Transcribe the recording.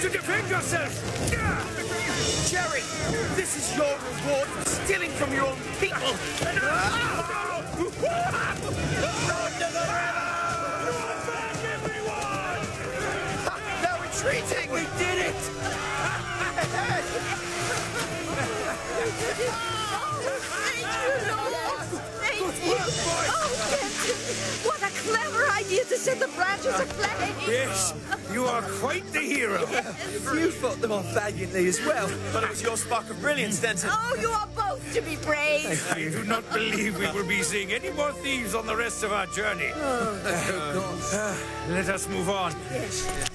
to defend yourself! Jerry, this is your reward for stealing from your own people. They're retreating! We did it! Thank you, Lord. Thank you. Oh, Kenton, what a clever idea to set the branches aflame. Yes, you are quite the hero. You fought them off valiantly as well. But it was your spark of brilliance, Denton. Oh, you are both to be praised. I do not believe we will be seeing any more thieves on the rest of our journey. Let us move on. Yes.